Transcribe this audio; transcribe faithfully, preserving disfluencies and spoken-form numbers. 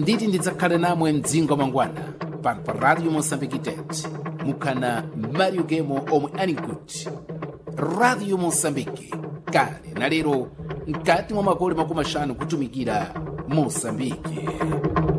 nditi ndidzakhale namwe mdzingo mangwana pano pa radio Mosambiki Tete mukana Mario Gemo omwe ali nkuti radio Mosambiki kale na lero mkati mwa makole makumi ashanu kutumikira Mosambiki.